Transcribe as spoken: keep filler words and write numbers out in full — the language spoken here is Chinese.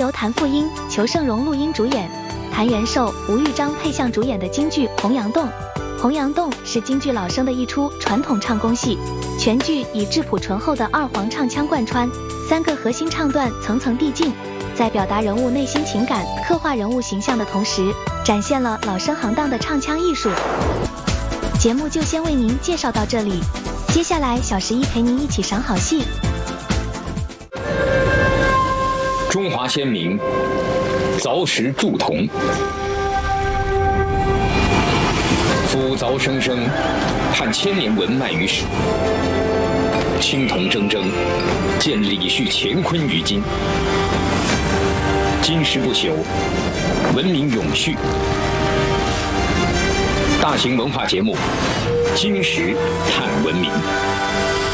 由谭富英、裘盛戎录音主演，谭元寿、吴玉章配相主演的京剧《洪阳洞》。《洪阳洞》是京剧老生的一出传统唱功戏，全剧以质朴醇厚的二黄唱腔贯穿，三个核心唱段层层递进，在表达人物内心情感、刻画人物形象的同时，展现了老生行当的唱腔艺术。节目就先为您介绍到这里，接下来小十一陪您一起赏好戏。 中华先民凿石铸铜，夫凿生生，盼千年文脉于史。青铜铮铮，见李旭乾坤于今。金石不朽，文明永续。大型文化节目《金石探文明》。